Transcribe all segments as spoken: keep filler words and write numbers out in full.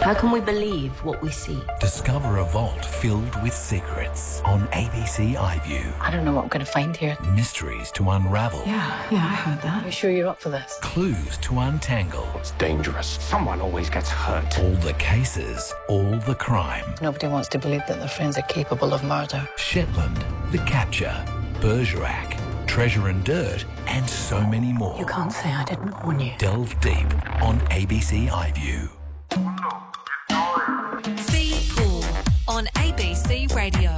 How can we believe what we see? Discover a vault filled with secrets on A B C iView. I don't know what I'm going to find here. Mysteries to unravel. Yeah, yeah, I heard that. Are you sure you're up for this? Clues to untangle. It's dangerous. Someone always gets hurt. All the cases, all the crime. Nobody wants to believe that their friends are capable of murder. Shetland, The Capture, Bergerac, Treasure and Dirt, and so many more. You can't say I didn't warn you. Delve deep on A B C iView. Feed Pool on A B C Radio.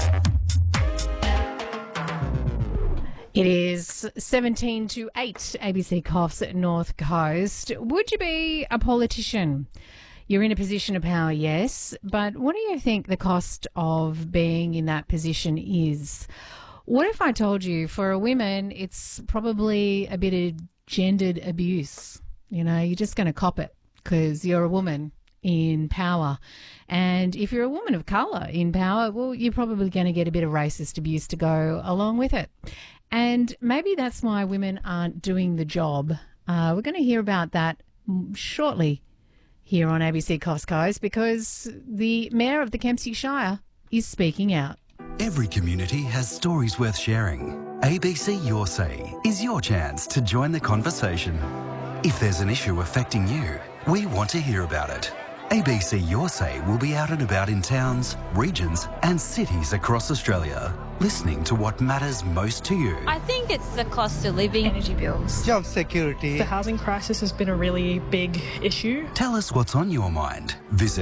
It is seventeen to eight, A B C Coughs at North Coast. Would you be a politician? You're in a position of power, yes, but what do you think the cost of being in that position is? What if I told you for a woman it's probably a bit of gendered abuse? You know, you're just going to cop it because you're a woman in power. And if you're a woman of colour in power, well, you're probably going to get a bit of racist abuse to go along with it. And maybe that's why women aren't doing the job. Uh, we're going to hear about that shortly here on A B C Coughs Coast because the Mayor of the Kempsey Shire is speaking out. Every community has stories worth sharing. A B C Your Say is your chance to join the conversation. If there's an issue affecting you, we want to hear about it. A B C Your Say will be out and about in towns, regions and cities across Australia, listening to what matters most to you. I think it's the cost of living. Energy bills. Job security. The housing crisis has been a really big issue. Tell us what's on your mind. Visit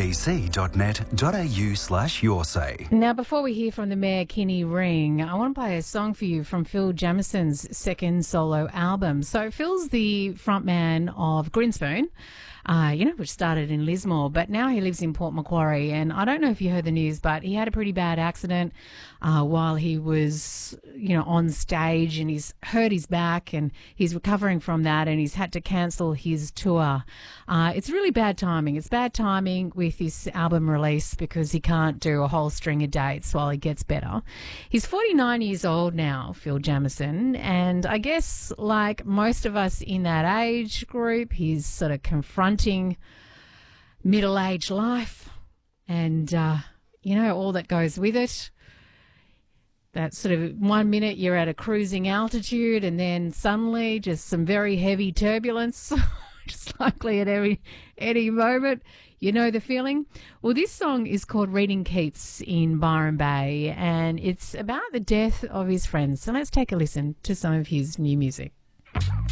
abc.net.au slash your say. Now, before we hear from the Mayor, Kinney Ring, I want to play a song for you from Phil Jamison's second solo album. So Phil's the frontman of Grinspoon, uh, you know, which started in Lismore, but now he lives in Port Macquarie. And I don't know if you heard the news, but he had a pretty bad accident uh, while he was, you know, on stage, and he's hurt his back and he's recovering from that, and he's had to cancel his tour. Uh, it's really bad timing. It's bad timing with this album release because he can't do a whole string of dates while he gets better. He's forty-nine years old now, Phil Jamison, and I guess like most of us in that age group, he's sort of confronting middle-aged life and, uh, you know, all that goes with it. That sort of one minute you're at a cruising altitude and then suddenly just some very heavy turbulence, just likely at every any moment. You know the feeling? Well, this song is called Reading Keats in Byron Bay, and it's about the death of his friends. So let's take a listen to some of his new music.